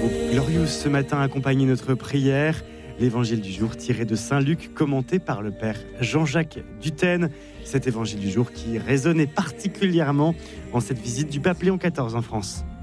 groupe Glorious ce matin accompagné notre prière. L'évangile du jour tiré de Saint-Luc, commenté par le père Jean-Jacques Dutène. Cet évangile du jour qui résonnait particulièrement en cette visite du pape Léon XIV en France.